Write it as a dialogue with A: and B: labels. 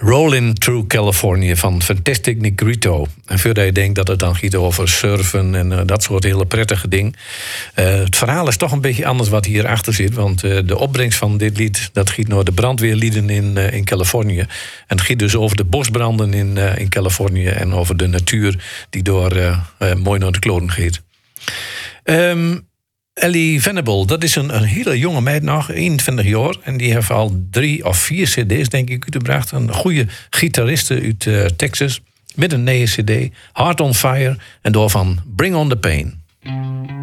A: Rolling Through California van Fantastic Negrito. En voordat je denkt dat het dan gaat over surfen en dat soort hele prettige dingen. Het verhaal is toch een beetje anders wat hierachter zit. Want de opbrengst van dit lied, dat gaat naar de brandweerlieden in Californië. En het gaat dus over de bosbranden in Californië. En over de natuur die door mooi naar de kloten gaat. Ellie Venable, dat is een hele jonge meid nog, 21 jaar. En die heeft al 3 of 4 cd's, denk ik, uitgebracht. Een goede gitariste uit Texas. Met een nieuwe cd, Heart on Fire. En door van Bring on the Pain.